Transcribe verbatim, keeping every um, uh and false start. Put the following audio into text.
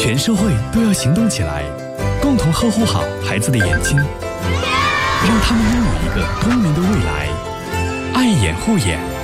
全社会都要行动起来，共同呵护好孩子的眼睛，让他们拥有一个光明的未来。爱眼护眼。